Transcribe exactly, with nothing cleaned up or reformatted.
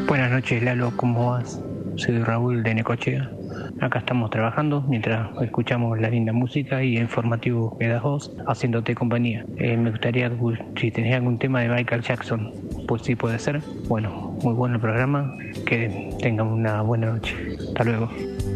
Buenas noches, Lalo, ¿cómo vas? Soy Raúl de Necochea. Acá estamos trabajando mientras escuchamos la linda música y el informativo que das vos, haciéndote compañía. Eh, me gustaría, si tenés algún tema de Michael Jackson, pues sí puede ser. Bueno, muy bueno el programa, que tengan una buena noche. Hasta luego.